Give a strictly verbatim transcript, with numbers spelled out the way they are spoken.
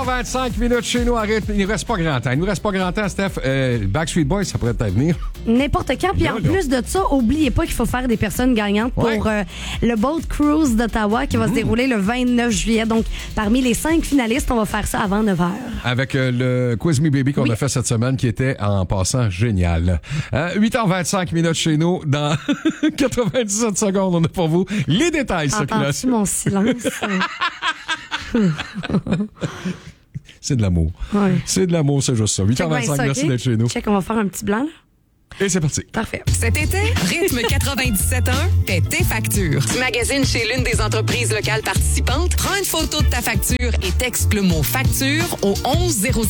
vingt-cinq minutes chez nous à rythme. Il ne nous reste pas grand temps. Il ne nous reste pas grand temps, Steph. Euh, Backstreet Boys, ça pourrait peut-être venir. N'importe quand. Puis Là, en là. plus de ça, oubliez pas qu'il faut faire des personnes gagnantes Ouais. pour euh, le Boat Cruise d'Ottawa qui va se dérouler le vingt-neuf juillet. Donc, parmi les cinq finalistes, on va faire ça avant neuf heures. Avec euh, le Quiz Me Baby qu'on Oui. a fait cette semaine qui était, en passant, génial. Euh, huit heures vingt-cinq minutes chez nous. Dans quatre-vingt-dix-sept secondes, on a pour vous les détails, ça, Claude. Entends-tu mon silence? C'est de l'amour. Ouais. C'est de l'amour, c'est juste ça. huit heures Check bien vingt-cinq, ça, merci OK? d'être chez nous. Check, on va faire un petit blanc, là. Et c'est parti. Parfait. Cet été, Rythme quatre-vingt-dix-sept un paie tes factures. Tu magasines chez l'une des entreprises locales participantes, prends une photo de ta facture et texte le mot facture au onze zéro zéro.